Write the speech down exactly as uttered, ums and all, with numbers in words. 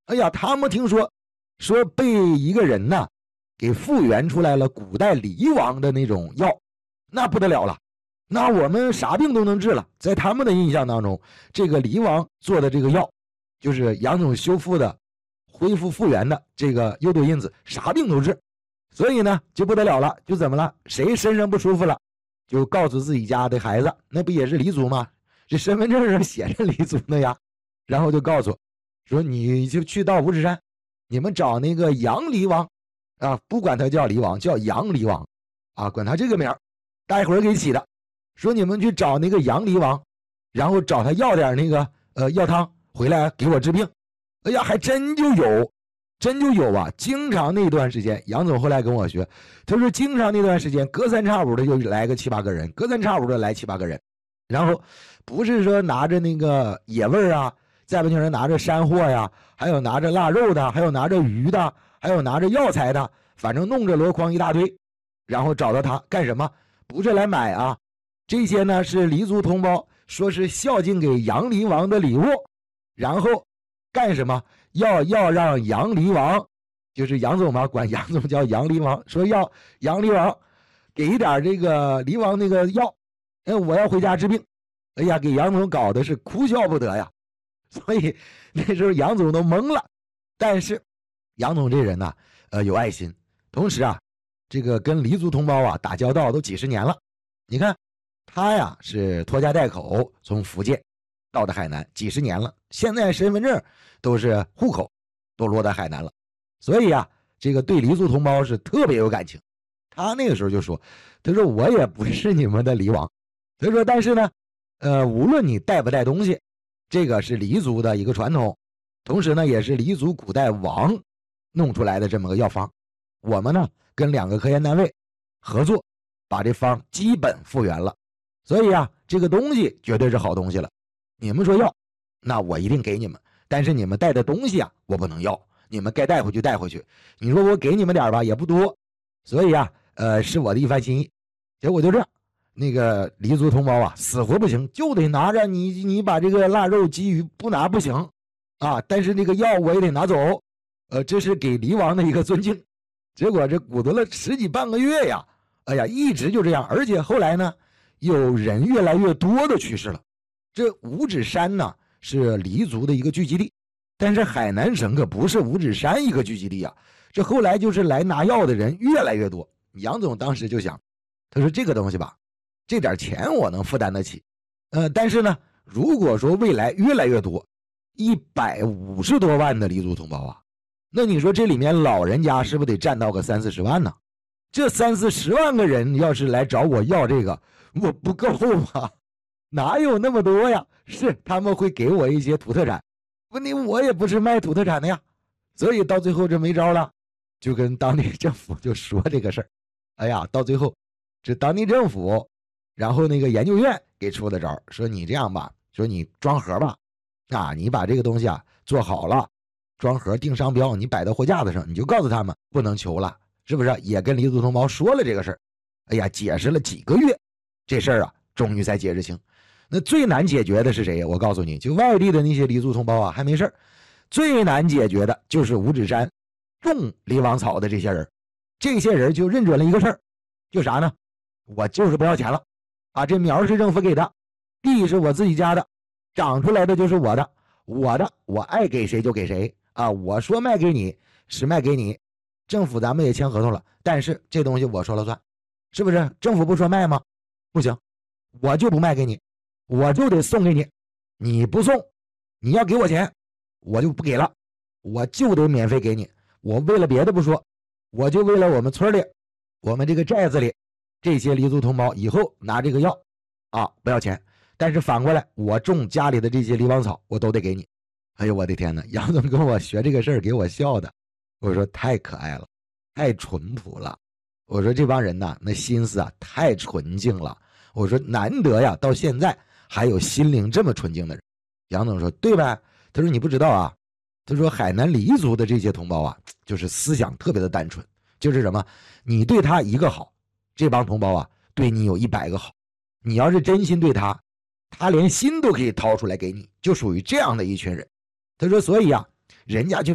哎呀，他们听说说被一个人呢给复原出来了古代狸王的那种药，那不得了了，那我们啥病都能治了。在他们的印象当中，这个狸王做的这个药，就是杨总修复的、恢复复原的这个幽斗因子，啥病都治。所以呢，就不得了了，就怎么了？谁身上不舒服了，就告诉自己家的孩子，那不也是黎族吗？这身份证上写着黎族的呀，然后就告诉说，你就去到五指山，你们找那个杨狸王啊，不管他叫狸王，叫杨狸王啊，管他这个名儿，大伙儿给起的。说你们去找那个杨狸王，然后找他要点那个呃药汤回来给我治病。哎呀，还真就有，真就有啊！经常那段时间，杨总后来跟我学，他说经常那段时间，隔三差五的就来个七八个人，隔三差五的来七八个人，然后不是说拿着那个野味啊，再不就是拿着山货呀，还有拿着腊肉的，还有拿着鱼的，还有拿着药材的，反正弄着箩筐一大堆，然后找到他干什么？不是来买啊，这些呢是黎族同胞说是孝敬给杨黎王的礼物，然后干什么？要要让杨黎王，就是杨总嘛，管杨总叫杨黎王，说要杨黎王给一点这个黎王那个药，哎，我要回家治病。哎呀，给杨总搞的是哭笑不得呀。所以那时候杨总都懵了。但是杨总这人呢、啊，呃，有爱心，同时啊，这个跟黎族同胞啊打交道都几十年了。你看他呀是拖家带口从福建到的海南几十年了，现在身份证都是户口都落在海南了，所以啊，这个对黎族同胞是特别有感情。他那个时候就说，他说我也不是你们的黎王，他说但是呢，呃，无论你带不带东西，这个是黎族的一个传统，同时呢，也是黎族古代王弄出来的这么个药方。我们呢跟两个科研单位合作，把这方基本复原了，所以啊，这个东西绝对是好东西了。你们说要，那我一定给你们，但是你们带的东西啊，我不能要，你们该带回去带回去。你说我给你们点吧，也不多，所以啊，呃，是我的一番心意。结果就这样，那个黎族同胞啊，死活不行，就得拿着你，你把这个腊肉鲫鱼不拿不行啊，但是那个药我也得拿走，呃，这是给黎王的一个尊敬。结果这鼓捣了十几半个月呀，哎呀，一直就这样，而且后来呢，有人越来越多的去世了。这五指山呢是黎族的一个聚集地，但是海南省可不是五指山一个聚集地啊。这后来就是来拿药的人越来越多。杨总当时就想，他说这个东西吧，这点钱我能负担得起，呃，但是呢，如果说未来越来越多，一百五十多万的黎族同胞啊，那你说这里面老人家是不是得占到个三四十万呢？这三四十万个人要是来找我要这个，我不够啊，哪有那么多呀？是他们会给我一些土特产，问题我也不是卖土特产的呀，所以到最后这没招了，就跟当地政府就说这个事儿。哎呀，到最后这当地政府，然后那个研究院给出的招，说你这样吧，说你装盒吧，啊，你把这个东西啊做好了，装盒定商标，你摆到货架子上，你就告诉他们不能求了，是不是？也跟黎族同胞说了这个事儿。哎呀，解释了几个月，这事儿啊终于才解释清。那最难解决的是谁？我告诉你，就外地的那些黎族同胞啊还没事，最难解决的就是五指山种黎王草的这些人。这些人就认准了一个事儿，就啥呢？我就是不要钱了啊！这苗是政府给的，地是我自己家的，长出来的就是我的，我的我爱给谁就给谁啊！我说卖给你是卖给你，政府咱们也签合同了，但是这东西我说了算，是不是？政府不说卖吗？不行，我就不卖给你，我就得送给你，你不送，你要给我钱，我就不给了，我就得免费给你。我为了别的不说，我就为了我们村里，我们这个寨子里这些黎族同胞以后拿这个药啊不要钱，但是反过来我种家里的这些黎王草我都得给你。哎呦我的天哪，杨总跟我学这个事儿给我笑的，我说太可爱了，太淳朴了，我说这帮人呐那心思啊太纯净了，我说难得呀到现在还有心灵这么纯净的人。杨总说对吧？他说你不知道啊，他说海南黎族的这些同胞啊就是思想特别的单纯，就是什么你对他一个好，这帮同胞啊对你有一百个好，你要是真心对他，他连心都可以掏出来给你，就属于这样的一群人。他说所以啊人家就